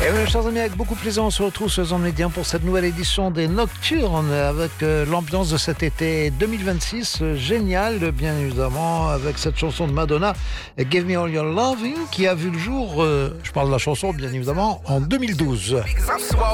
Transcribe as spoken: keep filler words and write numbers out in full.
Et oui, chers amis, avec beaucoup de plaisir, on se retrouve sur Zone Média pour cette nouvelle édition des Nocturnes avec euh, l'ambiance de cet été deux mille vingt-six, euh, génial, bien évidemment, avec cette chanson de Madonna, Give Me All Your Loving, qui a vu le jour, euh, je parle de la chanson, bien évidemment, en deux mille douze.